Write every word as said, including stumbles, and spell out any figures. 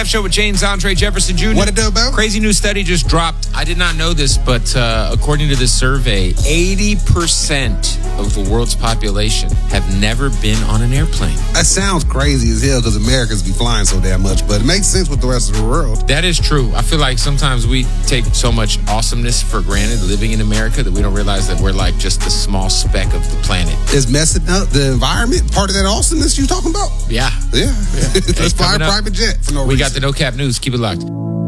Show with James Andre Jefferson Junior What it do, Bo? Crazy new study just dropped. I did not know this, but uh, according to this survey, eighty percent of the world's population have never been on an airplane. That sounds crazy as hell because Americans be flying so damn much, but it makes sense with the rest of the world. That is true. I feel like sometimes we take so much awesomeness for granted living in America that we don't realize that we're like just a small speck of the planet. Is messing up the environment part of that awesomeness you talking about? Yeah. Yeah. yeah. Let's Hey, fly a coming up, private jet for no we reason. got the No Cap News. Keep it locked.